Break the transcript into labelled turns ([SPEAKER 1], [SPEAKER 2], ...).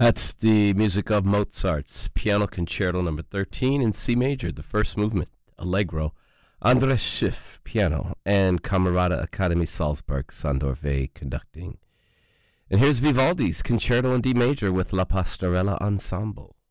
[SPEAKER 1] That's the music of Mozart's Piano Concerto Number 13 in C major, the first movement, Allegro, Andras Schiff, piano, and Camerata Academy Salzburg, Sandor Wey conducting. And here's Vivaldi's Concerto in D major with La Pastorella Ensemble.